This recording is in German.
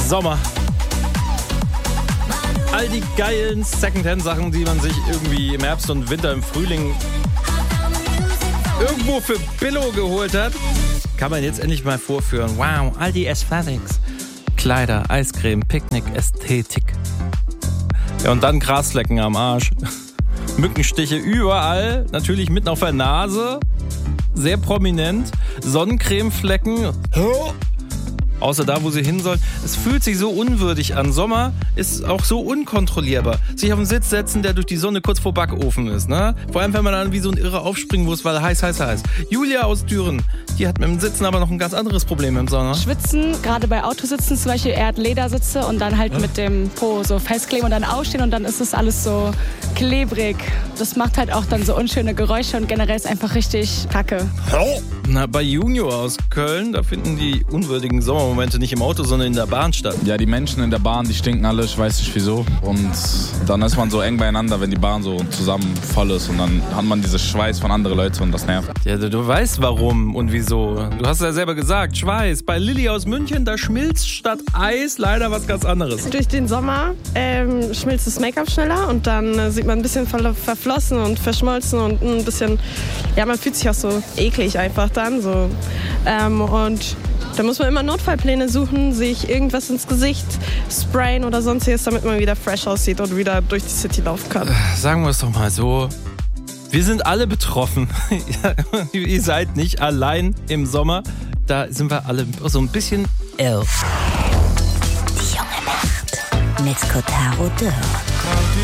Sommer. All die geilen Secondhand-Sachen, die man sich irgendwie im Herbst und Winter, im Frühling irgendwo für Billo geholt hat, kann man jetzt endlich mal vorführen. Wow, all die Aesthetics. Kleider, Eiscreme, Picknick, Ästhetik. Ja, und dann Grasflecken am Arsch. Mückenstiche überall, natürlich mitten auf der Nase. Sehr prominent. Sonnencremeflecken. Außer da, wo sie hin sollen. Es fühlt sich so unwürdig an. Sommer ist auch so unkontrollierbar. Sich auf einen Sitz setzen, der durch die Sonne kurz vor Backofen ist. Ne? Vor allem, wenn man dann wie so ein Irrer aufspringen muss, weil heiß. Julia aus Düren, die hat mit dem Sitzen aber noch ein ganz anderes Problem im Sommer. Schwitzen, gerade bei Autositzen zum Beispiel, eher Ledersitze und dann halt mit dem Po so festkleben und dann aufstehen und dann ist es alles so klebrig. Das macht halt auch dann so unschöne Geräusche und generell ist einfach richtig kacke. Na, bei Junior aus Köln, da finden die unwürdigen Sommermomente nicht im Auto, sondern in der Bahn statt. Ja, die Menschen in der Bahn, die stinken alle, ich weiß nicht wieso. Und dann ist man so eng beieinander, wenn die Bahn so zusammen voll ist. Und dann hat man dieses Schweiß von anderen Leuten und das nervt. Ja, du weißt warum und wieso. Du hast ja selber gesagt, Schweiß. Bei Lilly aus München, da schmilzt statt Eis leider was ganz anderes. Durch den Sommer schmilzt das Make-up schneller und dann sieht man ein bisschen verflossen und verschmolzen und ein bisschen, ja, man fühlt sich auch so eklig einfach dann. So. Und da muss man immer Notfallpläne suchen, sich irgendwas ins Gesicht sprayen oder sonstiges, damit man wieder fresh aussieht und wieder durch die City laufen kann. Sagen wir es doch mal so. Wir sind alle betroffen. Ihr seid nicht allein im Sommer. Da sind wir alle so ein bisschen elf. Die junge Nacht mit Kotaro Dürr.